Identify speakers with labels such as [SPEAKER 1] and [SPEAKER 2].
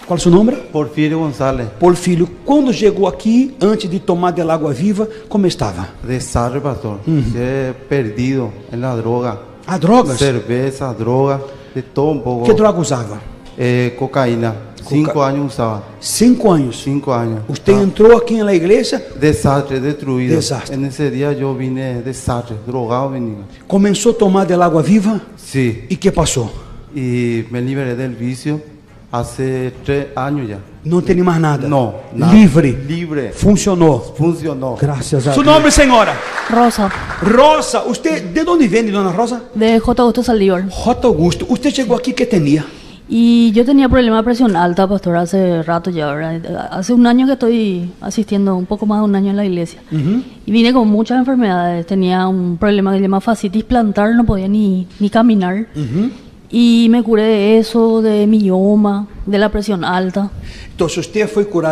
[SPEAKER 1] Qual é o seu nome?
[SPEAKER 2] Porfirio González.
[SPEAKER 1] Porfírio. Quando chegou aqui, antes de tomar del água viva, como estava?
[SPEAKER 2] Desastre, pastor. Se perdido en la droga.
[SPEAKER 1] Ah, drogas?
[SPEAKER 2] Cerveza, droga, de todo un poco.
[SPEAKER 1] Que droga usava?
[SPEAKER 2] Cocaína. 5 años usaba.
[SPEAKER 1] 5 anos.
[SPEAKER 2] 5 años.
[SPEAKER 1] Usted entrou aqui na igreja,
[SPEAKER 2] Desastre, destruido.
[SPEAKER 1] Desastre.
[SPEAKER 2] En ese día yo vine desastre, drogado venía.
[SPEAKER 1] começou a tomar del água viva,
[SPEAKER 2] Sí.
[SPEAKER 1] e que passou?
[SPEAKER 2] Y me liberé del vicio hace 3 años ya.
[SPEAKER 1] Não tem mais nada.
[SPEAKER 2] No, nada.
[SPEAKER 1] Livre.
[SPEAKER 2] Libre.
[SPEAKER 1] Funcionou.
[SPEAKER 2] Funcionó.
[SPEAKER 1] Graças a Deus. Seu nome, senhora?
[SPEAKER 3] Rosa,
[SPEAKER 1] Rosa. Usted, ¿de onde vem, dona Rosa?
[SPEAKER 3] de J. Augusto Saldívar.
[SPEAKER 1] J. Augusto. Usted chegou aqui, que tinha?
[SPEAKER 3] Y yo tenía problema de presión alta, pastor, hace rato ya, ¿verdad? Hace un año que estoy asistiendo, un poco más de un año en la iglesia. Y vine con muchas enfermedades. Tenía un problema que se llama fascitis plantar, no podía ni caminar. Y me curé de eso, de mioma, de la presión alta.
[SPEAKER 1] Então, se você foi curado